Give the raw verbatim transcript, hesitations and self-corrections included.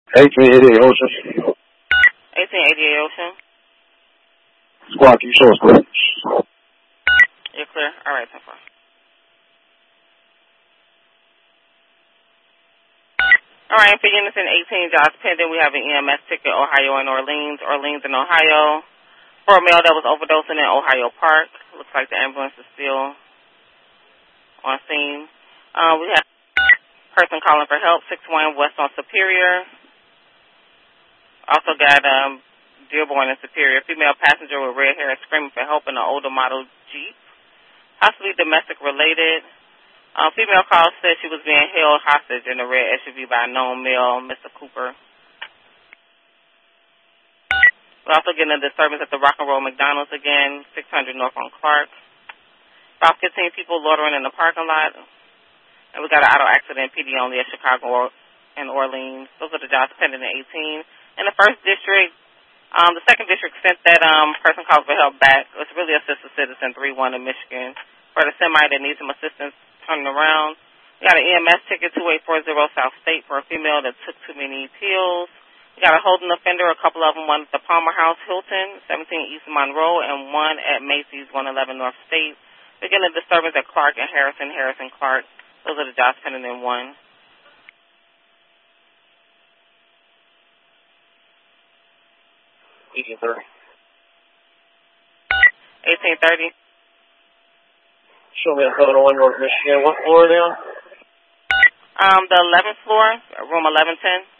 eighteen eighty-eight Ocean. eighteen eighty-eight Ocean. Squad, can you show us, please? You're clear? All right, so far. All right, for Unison eighteen, Josh Pending, we have an E M S ticket, Ohio and Orleans, Orleans and Ohio, for a male that was overdosing in Ohio Park. Looks like the ambulance is still on scene. Uh, we have a person calling for help, six one West on Superior. Also got um, Dearborn and Superior. Female passenger with red hair screaming for help in an older model Jeep, possibly domestic related. Uh, female call said she was being held hostage in a red S U V by a known male, Mister Cooper. We're also getting a disturbance at the Rock and Roll McDonald's again, six hundred North on Clark. About fifteen people loitering in the parking lot. And we got an auto accident, P D only at Chicago and Orleans. Those are the jobs pending in eighteen. In the first district, um, the second district sent that um, person called for help back. It's really Assisted Citizen three one in Michigan for the semi that needs some assistance turning around. We got an E M S ticket, two eight four zero South State, for a female that took too many pills. We got a holding offender, a couple of them, one at the Palmer House Hilton, seventeen East Monroe, and one at Macy's, one eleven North State. We're getting a disturbance at Clark and Harrison, Harrison Clark. Those are the jobs pending in one. eighteen thirty. eighteen thirty. Show me a photo on North Michigan. What floor are they on? Um, the eleventh floor, room eleven ten.